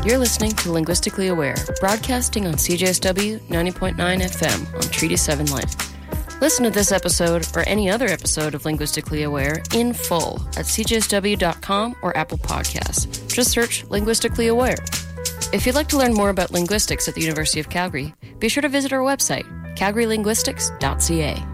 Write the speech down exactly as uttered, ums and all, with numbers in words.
You're listening to Linguistically Aware, broadcasting on C J S W ninety point nine F M on Treaty seven Land. Listen to this episode or any other episode of Linguistically Aware in full at c j s w dot com or Apple Podcasts. Just search Linguistically Aware. If you'd like to learn more about linguistics at the University of Calgary, be sure to visit our website, calgary linguistics dot c a.